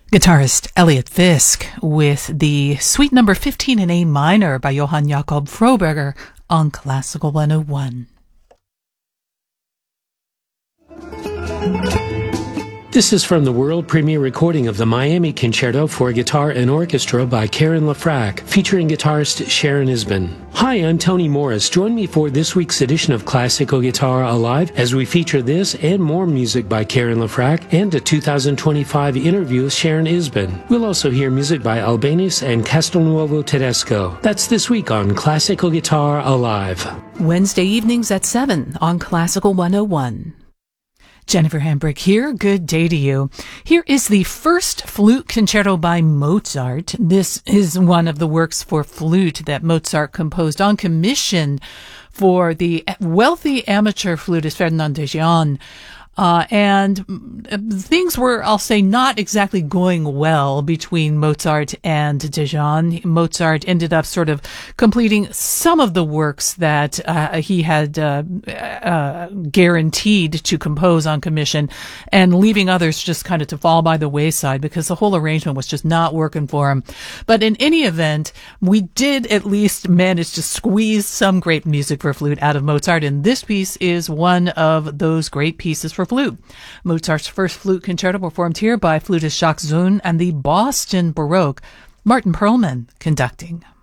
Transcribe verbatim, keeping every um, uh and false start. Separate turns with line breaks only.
Guitarist Elliot Fisk with the Suite Number fifteen in A minor by Johann Jakob Froberger on Classical one oh one.
This is from the world premiere recording of the Miami Concerto for Guitar and Orchestra by Karen LaFrac, featuring guitarist Sharon Isbin. Hi, I'm Tony Morris. Join me for this week's edition of Classical Guitar Alive as we feature this and more music by Karen LaFrac and a two thousand twenty-five interview with Sharon Isbin. We'll also hear music by Albéniz and Castelnuovo Tedesco. That's this week on Classical Guitar Alive.
Wednesday evenings at seven on Classical one oh one. Jennifer Hambrick here. Good day to you. Here is the first flute concerto by Mozart. This is one of the works for flute that Mozart composed on commission for the wealthy amateur flutist Ferdinand de Jean. Uh, and things were, I'll say, not exactly going well between Mozart and de Jean. Mozart ended up sort of completing some of the works that uh, he had uh, uh, guaranteed to compose on commission and leaving others just kind of to fall by the wayside because the whole arrangement was just not working for him. But in any event, we did at least manage to squeeze some great music for flute out of Mozart, and this piece is one of those great pieces for flute. Mozart's first flute concerto performed here by flutist Jacques Zun and the Boston Baroque, Martin Perlman conducting.